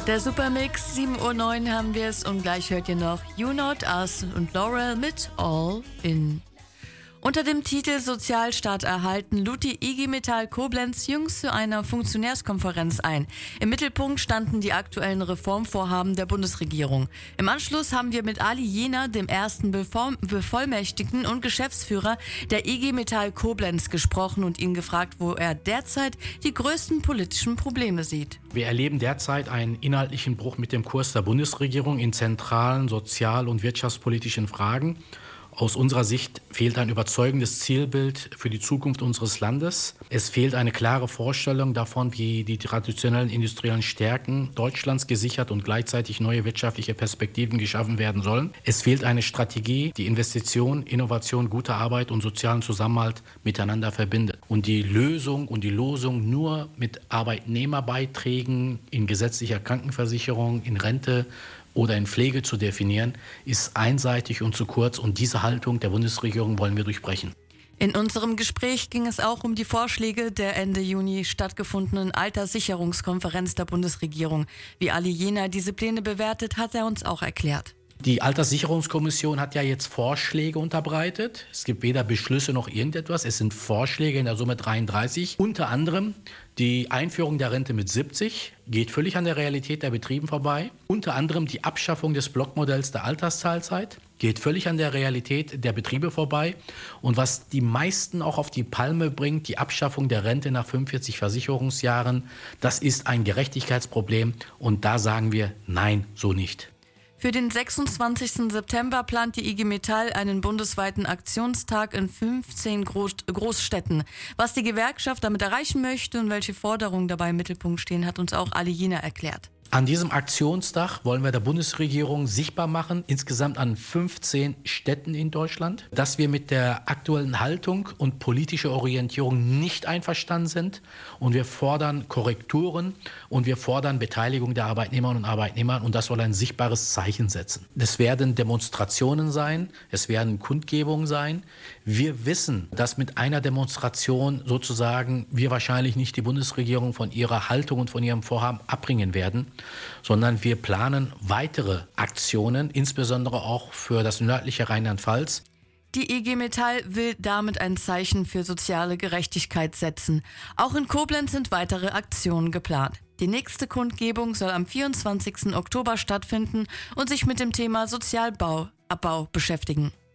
Der Supermix, 7:09 Uhr haben wir es und gleich hört ihr noch You Not Us und Laurel mit All In. Unter dem Titel Sozialstaat erhalten lud die IG Metall Koblenz jüngst zu einer Funktionärskonferenz ein. Im Mittelpunkt standen die aktuellen Reformvorhaben der Bundesregierung. Im Anschluss haben wir mit Ali Jena, dem ersten Bevollmächtigten und Geschäftsführer der IG Metall Koblenz, gesprochen und ihn gefragt, wo er derzeit die größten politischen Probleme sieht. Wir erleben derzeit einen inhaltlichen Bruch mit dem Kurs der Bundesregierung in zentralen sozial- und wirtschaftspolitischen Fragen. Aus unserer Sicht fehlt ein überzeugendes Zielbild für die Zukunft unseres Landes. Es fehlt eine klare Vorstellung davon, wie die traditionellen industriellen Stärken Deutschlands gesichert und gleichzeitig neue wirtschaftliche Perspektiven geschaffen werden sollen. Es fehlt eine Strategie, die Investition, Innovation, gute Arbeit und sozialen Zusammenhalt miteinander verbindet. Und die Lösung und die Losung nur mit Arbeitnehmerbeiträgen in gesetzlicher Krankenversicherung, in Rente oder in Pflege zu definieren, ist einseitig und zu kurz, und diese Haltung der Bundesregierung wollen wir durchbrechen. In unserem Gespräch ging es auch um die Vorschläge der Ende Juni stattgefundenen Alterssicherungskonferenz der Bundesregierung. Wie Ali Jena diese Pläne bewertet, hat er uns auch erklärt. Die Alterssicherungskommission hat ja jetzt Vorschläge unterbreitet. Es gibt weder Beschlüsse noch irgendetwas. Es sind Vorschläge in der Summe 33. Unter anderem die Einführung der Rente mit 70 geht völlig an der Realität der Betrieben vorbei. Unter anderem die Abschaffung des Blockmodells der Altersteilzeit geht völlig an der Realität der Betriebe vorbei. Und was die meisten auch auf die Palme bringt, die Abschaffung der Rente nach 45 Versicherungsjahren, das ist ein Gerechtigkeitsproblem. Und da sagen wir, nein, so nicht. Für den 26. September plant die IG Metall einen bundesweiten Aktionstag in 15 Großstädten. Was die Gewerkschaft damit erreichen möchte und welche Forderungen dabei im Mittelpunkt stehen, hat uns auch Ali Jena erklärt. An diesem Aktionstag wollen wir der Bundesregierung sichtbar machen, insgesamt an 15 Städten in Deutschland, dass wir mit der aktuellen Haltung und politischer Orientierung nicht einverstanden sind. Und wir fordern Korrekturen und wir fordern Beteiligung der Arbeitnehmerinnen und Arbeitnehmer, und das soll ein sichtbares Zeichen setzen. Es werden Demonstrationen sein, es werden Kundgebungen sein. Wir wissen, dass mit einer Demonstration sozusagen wir wahrscheinlich nicht die Bundesregierung von ihrer Haltung und von ihrem Vorhaben abbringen werden, sondern wir planen weitere Aktionen, insbesondere auch für das nördliche Rheinland-Pfalz. Die IG Metall will damit ein Zeichen für soziale Gerechtigkeit setzen. Auch in Koblenz sind weitere Aktionen geplant. Die nächste Kundgebung soll am 24. Oktober stattfinden und sich mit dem Thema Sozialabbau beschäftigen.